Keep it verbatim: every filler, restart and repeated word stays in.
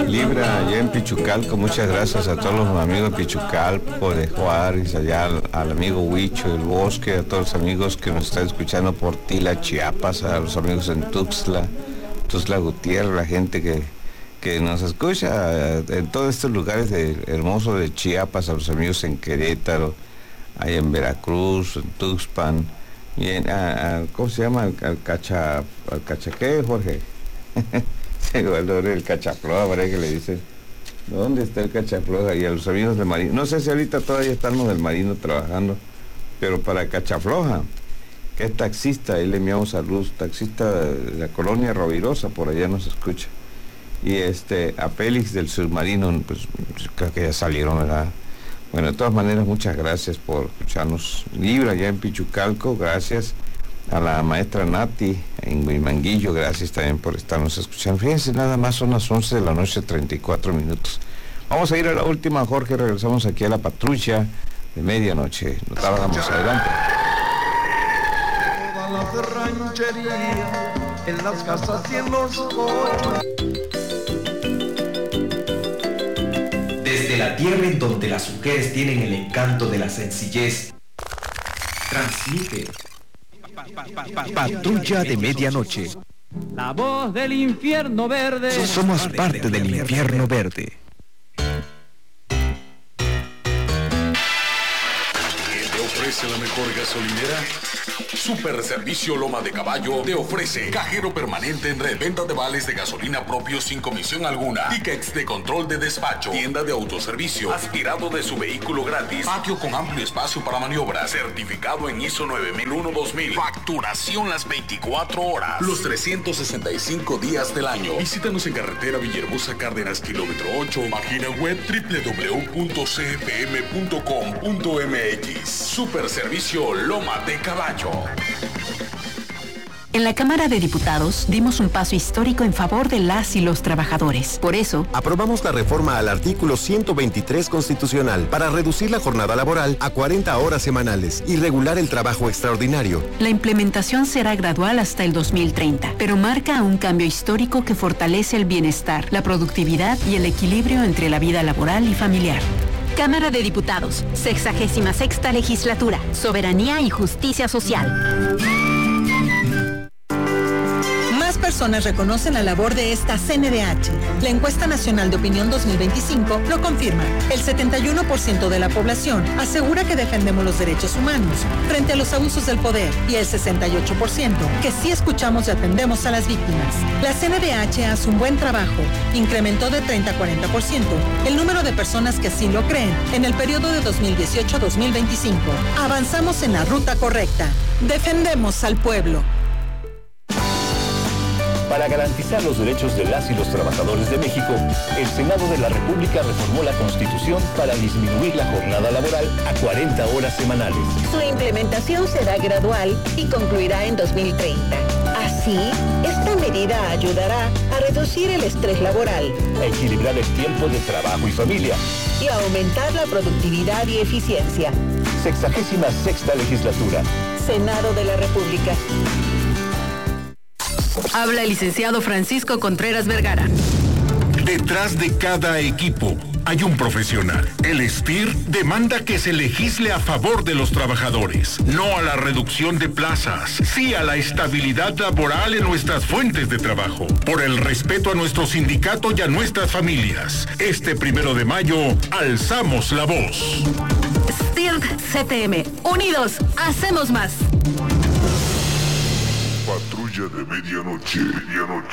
Libra allá en Pichucalco. Muchas gracias a todos los amigos de Pichucalco, de Juárez, allá al, al amigo Huicho del Bosque, a todos los amigos que nos están escuchando por Tila, Chiapas, a los amigos en Tuxtla, Tuxtla Gutiérrez, la gente que, que nos escucha en todos estos lugares de, hermosos de Chiapas, a los amigos en Querétaro, ahí en Veracruz, en Tuxpan, y en, a, a, ¿cómo se llama? Al, al cacha, al cachaqué, Jorge. El cachafloja, parece que le dicen. ¿Dónde está el cachafloja? Y a los amigos de Marino. No sé si ahorita todavía están los del Marino trabajando, pero para Cachafloja, que es taxista, ahí le enviamos saludos, taxista de la colonia Rovirosa, por allá nos escucha. Y este, a Félix del Submarino, pues creo que ya salieron, ¿verdad? Bueno, de todas maneras, muchas gracias por escucharnos. Libra allá en Pichucalco, gracias. A la maestra Nati en Huimanguillo, gracias también por estarnos escuchando. Fíjense, nada más son las once de la noche, treinta y cuatro minutos. Vamos a ir a la última, Jorge, regresamos aquí a la patrulla de medianoche. No tardamos, adelante. Todas las rancherías, en las casas y en los coches. Desde la tierra en donde las mujeres tienen el encanto de la sencillez, transmite Patrulla de Medianoche. La voz del infierno verde. Somos parte del infierno verde. ¿Quién te ofrece la mejor gasolinera? Super Servicio Loma de Caballo te ofrece cajero permanente en red, venta de vales de gasolina propios sin comisión alguna, tickets de control de despacho, tienda de autoservicio, aspirado de su vehículo gratis, patio con amplio espacio para maniobras, certificado en I S O nueve mil uno dos mil, facturación las veinticuatro horas, los trescientos sesenta y cinco días del año. Visítanos en carretera Villahermosa Cárdenas, kilómetro ocho, página web doble u doble u doble u punto c f m punto com punto m x. Super Servicio Loma de Caballo. En la Cámara de Diputados dimos un paso histórico en favor de las y los trabajadores. Por eso, aprobamos la reforma al artículo ciento veintitrés constitucional para reducir la jornada laboral a cuarenta horas semanales y regular el trabajo extraordinario. La implementación será gradual hasta el dos mil treinta, pero marca un cambio histórico que fortalece el bienestar, la productividad y el equilibrio entre la vida laboral y familiar. Cámara de Diputados, sexagésima sexta legislatura, Soberanía y Justicia Social. Más personas reconocen la labor de esta C N D H. La encuesta nacional de opinión dos mil veinticinco lo confirma. El setenta y uno por ciento de la población asegura que defendemos los derechos humanos frente a los abusos del poder y el sesenta y ocho por ciento que sí escuchamos y atendemos a las víctimas. La C N D H hace un buen trabajo. Incrementó de treinta a cuarenta por ciento el número de personas que así lo creen en el periodo de dos mil dieciocho a dos mil veinticinco. Avanzamos en la ruta correcta. Defendemos al pueblo. Para garantizar los derechos de las y los trabajadores de México, el Senado de la República reformó la Constitución para disminuir la jornada laboral a cuarenta horas semanales. Su implementación será gradual y concluirá en dos mil treinta. Así, esta medida ayudará a reducir el estrés laboral, a equilibrar el tiempo de trabajo y familia y a aumentar la productividad y eficiencia. Sexagésima sexta legislatura. Senado de la República. Habla el licenciado Francisco Contreras Vergara. Detrás de cada equipo hay un profesional. El S T I R demanda que se legisle a favor de los trabajadores, no a la reducción de plazas, sí a la estabilidad laboral en nuestras fuentes de trabajo, por el respeto a nuestro sindicato y a nuestras familias. Este primero de mayo, alzamos la voz. S T I R C T M, unidos, hacemos más. Patrulla de medianoche, medianoche.